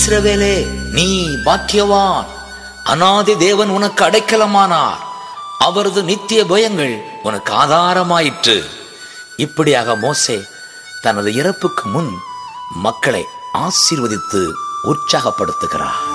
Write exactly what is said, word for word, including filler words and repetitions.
இஸ்ரவேலே, நீ பாக்கியவான். அநாதி தேவன் உனக்கு அடைக்கலமானார். அவரது நித்திய பயங்கள் உனக்கு ஆதாரமாயிற்று. இப்படியாக மோசே தனது இறப்புக்கு முன் மக்களை ஆசீர்வதித்து உற்சாகப்படுத்துகிறார்.